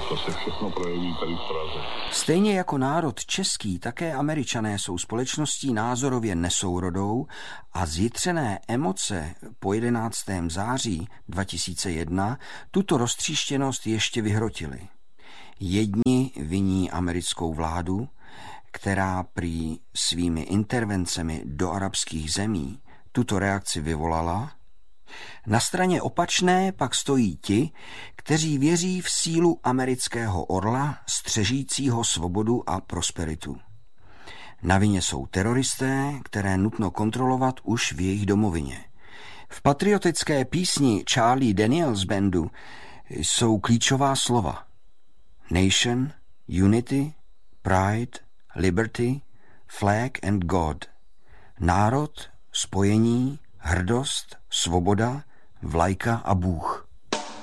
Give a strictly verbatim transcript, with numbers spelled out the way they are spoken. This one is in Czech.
To se všechno projeví tady v Praze. Stejně jako národ český, také Američané jsou společností názorově nesourodou a zjitřené emoce po jedenáctého září dva tisíce jedna tuto roztříštěnost ještě vyhrotily. Jedni viní americkou vládu, která prý svými intervencemi do arabských zemí tuto reakci vyvolala. Na straně opačné pak stojí ti, kteří věří v sílu amerického orla, střežícího svobodu a prosperitu. Na vině jsou teroristé, které nutno kontrolovat už v jejich domovině. V patriotické písni Charlie Daniels Bandu jsou klíčová slova: Nation, Unity, Pride, Liberty, Flag and God. Národ, spojení, hrdost, svoboda, vlajka a Bůh.